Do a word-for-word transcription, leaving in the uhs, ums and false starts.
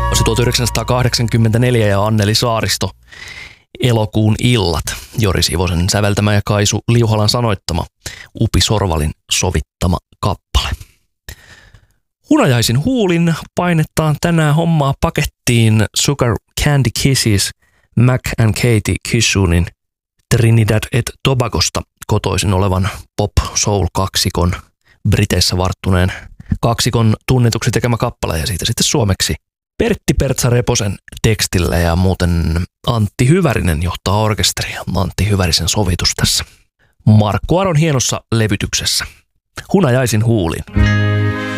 Se tuhatyhdeksänsataakahdeksankymmentäneljä ja Anneli Saaristo, Elokuun illat, Jori Sivosen säveltämä ja Kaisu Liuhalan sanoittama, Upi Sorvalin sovittama kappale. Hunajaisin huulin painettaan tänään hommaa pakettiin Sugar Candy Kisses Mac and Katie Kissunin Trinidad et Tobagosta kotoisin olevan pop-soul-kaksikon, Briteissä varttuneen kaksikon tunnetuksi tekemä kappale ja siitä sitten suomeksi Pertti Pertsa-Reposen tekstillä ja muuten Antti Hyvärinen johtaa orkesteria. Antti Hyvärisen sovitus tässä Markku Aron hienossa levytyksessä. Hunajaisin huulin.